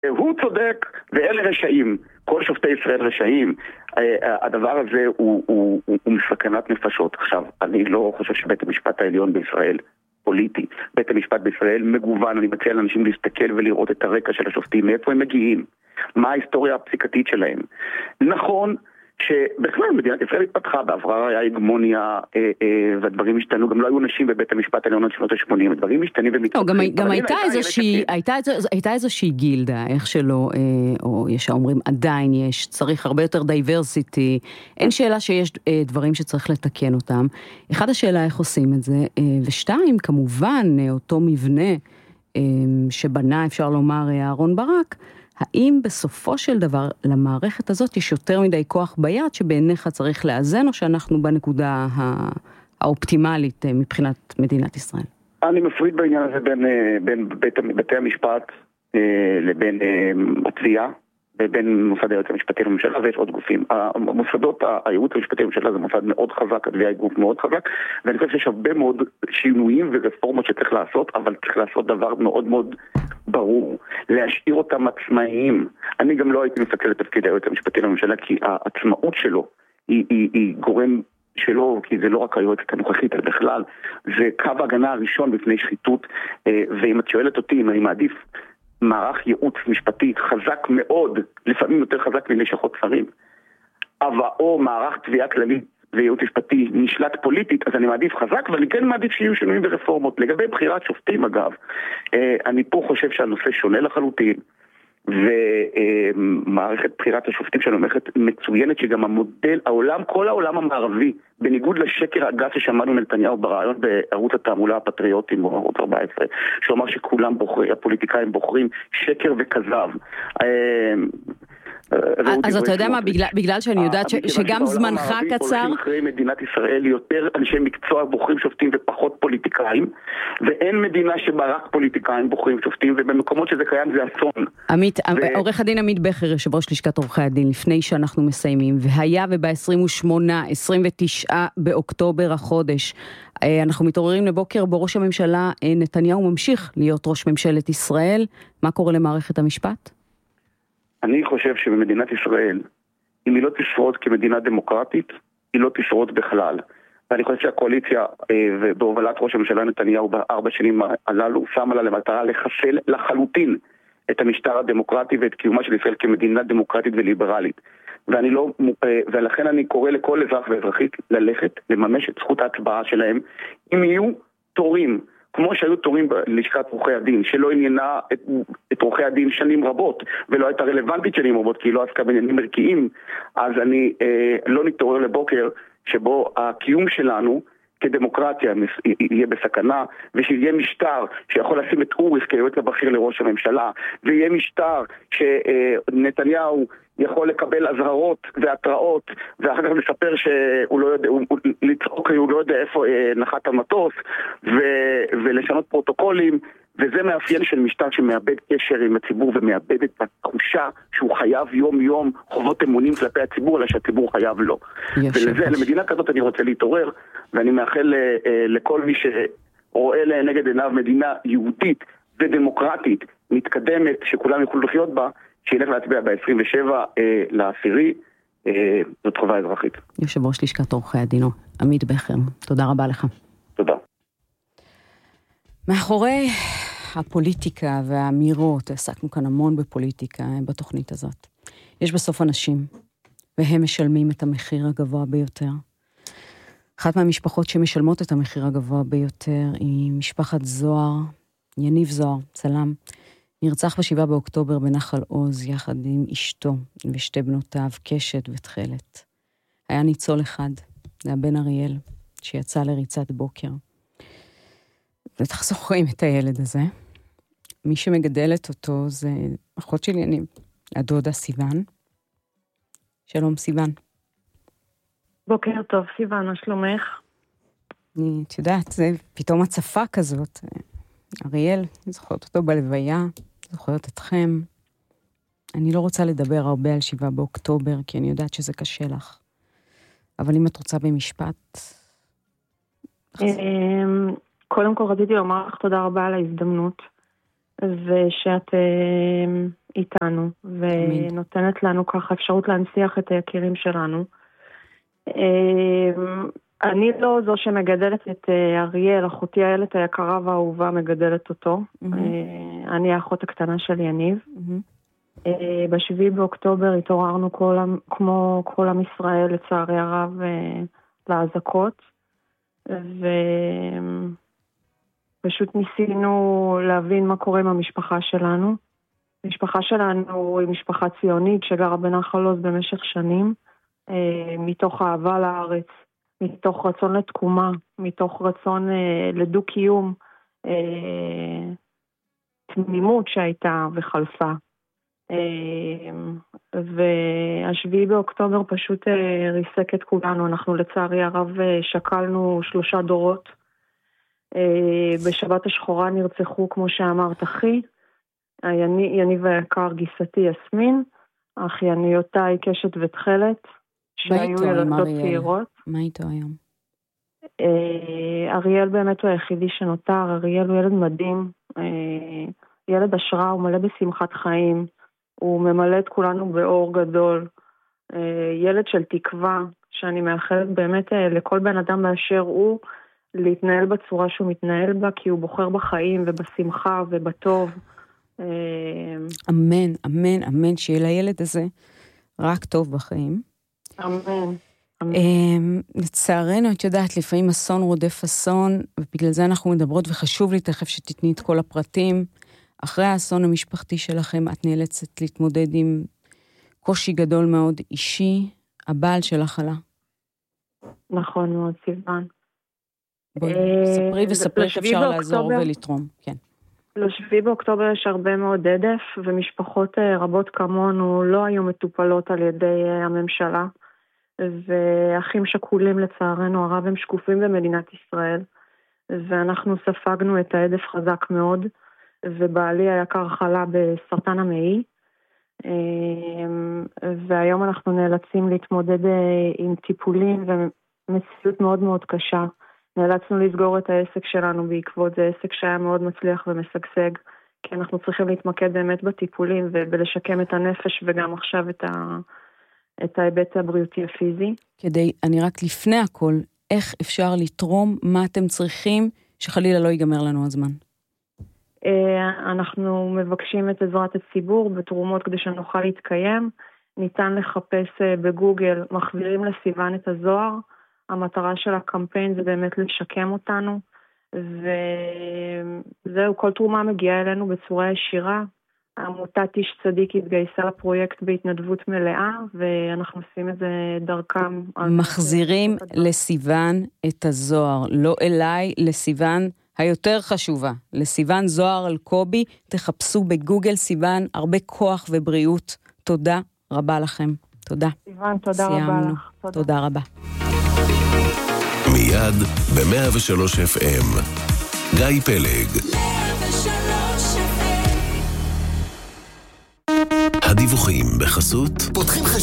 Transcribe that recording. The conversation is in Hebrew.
הוא צודק, ואלה רשעים. כל שופטי ישראל רשעים. הדבר הזה הוא מסכנת נפשות. עכשיו, אני לא חושב שבית המשפט העליון בישראל פוליטי. בית המשפט בישראל מגוון. אני מציע לאנשים להסתכל ולראות את הרקע של השופטים, מאיפה הם מגיעים, מה ההיסטוריה הפסיקתית שלהם. נכון שבכלל מדינת ישראל התפתחה, בעברה היה הגמוניה והדברים השתנו, גם לא היו נשים בבית המשפט העליון עד שנות ה-80, הדברים משתנים ומתפתחים. גם הייתה איזושהי גילדה, איך שלא, או יש האומרים עדיין יש, צריך הרבה יותר דייברסיטי, אין שאלה שיש דברים שצריך לתקן אותם. אחד השאלה איך עושים את זה, ושתיים כמובן אותו מבנה שבנה אפשר לומר אהרון ברק, האם בסופו של דבר למערכת הזאת יש יותר מדי כוח ביד שבעיניך צריך לאזן, או שאנחנו בנקודה האופטימלית מבחינת מדינת ישראל? אני מפריד בעניין הזה בין בתי המשפט לבין התביעה ובין מוסד היועץ המשפטי לממשלה, ויש עוד גופים. המוסדות, הייעוץ המשפטי לממשלה זה מוסד מאוד חזק, התביעה היא גוף מאוד חזק, ואני חושב שיש הרבה מאוד שינויים ורפורמות שצריך לעשות, אבל צריך לעשות דבר מאוד מאוד ברור, להשאיר אותם עצמאיים. אני גם לא הייתי מסתכל לתפקיד היועץ המשפטי לממשלה, כי העצמאות שלו היא גורם שלו, כי זה לא רק היועצת הנוכחית, אלא בכלל, זה קו ההגנה הראשון בפני שחיתות, ואם את שואלת אותי אם אני מעדיף מערך ייעוץ משפטי חזק מאוד, לפעמים יותר חזק מלשכות שרים, או מערך תביעה כללית וייעוץ משפטי נשלט פוליטית, אז אני מעדיף חזק, ואני כן מעדיף שיהיו שינויים ורפורמות. לגבי בחירת שופטים אגב, אני פה חושב שהנושא שונה לחלוטין, ומערכת בחירת השופטים שלנו מערכת מצוינת, שגם המודל, כל העולם המערבי, בניגוד לשקר הגס ששמענו מנתניהו ברעיון בערוץ התעמולה הפטריוטים או ערוץ 14, שאומר שכולם בוחרים, הפוליטיקאים בוחרים שקר וכזב. אז אתה יודע מה, בגלל שאני יודעת שגם זמנך קצר, הולכים אחרי מדינת ישראל יותר אנשי מקצוע בוחרים שופטים ופחות פוליטיקאים, ואין מדינה שבה רק פוליטיקאים בוחרים שופטים, ובמקומות שזה קיים זה אסון. עורך הדין עמית בכר, יושב ראש לשכת עורכי הדין, לפני שאנחנו מסיימים, והיה וב-29 באוקטובר החודש, אנחנו מתעוררים לבוקר בו ראש הממשלה נתניהו ממשיך להיות ראש ממשלת ישראל. מה קורה למערכת המשפט? אני חושב שבמדינת ישראל, אם היא לא תשרוד כמדינה דמוקרטית, היא לא תשרוד בכלל. ואני חושב שהקואליציה, בהובלת ראש הממשלה נתניהו ב4 שנים הללו, שמה לה למטרה לחסל לחלוטין את המשטר הדמוקרטי ואת קיומה של ישראל כמדינה דמוקרטית וליברלית. ולכן אני קורא לכל אזרח ואזרחית ללכת, לממש את זכות ההצבעה שלהם, אם יהיו תורים, כמו שהיו תורים בלשכת עורכי הדין, שלא עניינה את עורכי הדין שנים רבות, ולא הייתה רלוונטית שנים רבות, כי היא לא עסקה בעניינים ערכיים, אז אני לא נתעורר לבוקר שבו הקיום שלנו כדמוקרטיה יהיה בסכנה, ושיהיה משטר שיכול לשים את אוריך כיועץ הבכיר לראש הממשלה, ויהיה משטר שנתניהו יכול לקבל אזהרות והתראות, ואחר כך לספר שהוא לא יודע, לצעוק, הוא לא יודע איפה נחת המטוס, ולשנות פרוטוקולים, וזה מאפיין של משטר שמאבד קשר עם הציבור, ומאבד את התחושה שהוא חייב יום יום חובות אמונים כלפי הציבור, אלא שהציבור חייב לו. ולזה, למדינה כזאת אני רוצה להתעורר, ואני מאחל לכל מי שרואה לנגד עיניו מדינה יהודית ודמוקרטית, מתקדמת, שכולם יוכלו לחיות בה, שילך להצביע ב-27 לעשירי, זאת חובה אזרחית. יושב ראש לשכת עורכי הדין עמית בכר, תודה רבה לך. תודה. מאחורי הפוליטיקה והאמירות, עסקנו כאן המון בפוליטיקה בתוכנית הזאת. יש בסוף אנשים, והם משלמים את המחיר הגבוה ביותר. אחת מהמשפחות שמשלמות את המחיר הגבוה ביותר היא משפחת זוהר, יניב זוהר, צלם, נרצח ב7 באוקטובר בנחל עוז יחד עם אשתו ושתי בנותיו, קשת ותחלת. היה ניצול אחד, זה הבן אריאל, שיצא לריצת בוקר. בטח זוכרים את הילד הזה. מי שמגדלת אותו זה אחות של יניב, הדודה סיוון. שלום סיוון. בוקר טוב סיוון, מה שלומך? את יודעת, זה פתאום הצפה כזאת. אריאל, זוכרת אותו בלוויה, זוכרת אתכם. אני לא רוצה לדבר הרבה על 7 באוקטובר, כי אני יודעת שזה קשה לך. אבל אם את רוצה במשפט... קודם כל רציתי לומר לך תודה רבה על ההזדמנות, ושאת איתנו, ונותנת לנו ככה אפשרות להנציח את היקירים שלנו. אני לא זו שמגדלת את אריאל, אחותי איילת היקרה והאהובה מגדלת אותו. אני האחות הקטנה של יניב. ב7 באוקטובר התעוררנו כמו כל עם ישראל, לצערי הרב, להזקות, ופשוט ניסינו להבין מה קורה עם המשפחה שלנו. המשפחה שלנו היא משפחה ציונית שגרה בנחל עוז במשך שנים, מתוך אהבה לארץ, מתוך רצון לתקומה, מתוך רצון לדו-קיום, תמימות שהייתה וחלפה. והשביעי באוקטובר פשוט ריסק את כולנו. אנחנו לצערי הרב שקלנו 3 דורות. בשבת השחורה נרצחו, כמו שאמרת, אחי, יניב היקר, גיסתי יסמין, אחייניות קשת ותכלת, שהיו ילדות צעירות. מה איתו היום? אריאל באמת הוא היחידי שנותר. אריאל הוא ילד מדהים, ילד השראה, הוא מלא בשמחת חיים, הוא ממלא את כולנו באור גדול, ילד של תקווה, שאני מאחלת באמת לכל בן אדם באשר הוא, להתנהל בצורה שהוא מתנהל בה, כי הוא בוחר בחיים ובשמחה ובטוב. אמן, אמן, אמן, שיהיה לילד הזה רק טוב בחיים. אמן. לצערנו, את יודעת, לפעמים אסון רודף אסון, ובגלל זה אנחנו מדברות, וחשוב לי תכף שתתני את כל הפרטים. אחרי האסון המשפחתי שלכם, את נאלצת להתמודד עם קושי גדול מאוד אישי, הבעל שלך עלה. נכון מאוד, סיוון. בואי, ספרי וספרי איך אפשר לעזור ולתרום, כן. ל7 באוקטובר יש הרבה מאוד עדף, ומשפחות רבות כמונו לא היו מטופלות על ידי הממשלה, ואחים שכולים לצערנו הרב הם שקופים במדינת ישראל, ואנחנו ספגנו את העדף חזק מאוד, ובעלי היקר חלה בסרטן המעי, והיום אנחנו נאלצים להתמודד עם טיפולים ומציאות מאוד מאוד קשה. נאלצנו לסגור את העסק שלנו בעקבות זה, עסק שהיה מאוד מצליח ומשגשג, כי אנחנו צריכים להתמקד באמת בטיפולים ולשקם את הנפש וגם עכשיו את ההיבט הבריאותי הפיזי. אני רק לפני הכל, איך אפשר לתרום, מה אתם צריכים, שחלילה לא ייגמר לנו הזמן? אנחנו מבקשים את עזרת הציבור בתרומות כדי שנוכל להתקיים. ניתן לחפש בגוגל מחזירים לסיוון את הזוהר. המטרה של הקמפיין זה באמת לשקם אותנו, וזהו, כל תרומה מגיעה אלינו בצורה ישירה. עמותת איש צדיק התגייסה לפרויקט בהתנדבות מלאה, ואנחנו עושים את זה דרכם. מחזירים לסיוון את הזוהר, לא אליי, לסיוון היותר חשובה, לסיוון זוהר אלקובי, תחפשו בגוגל סיוון, הרבה כוח ובריאות. תודה רבה לכם. תודה. סיוון, תודה רבה לך. תודה רבה. מיד ב-103 FM. גיא פלג. הדיווחים בחסות. פותחים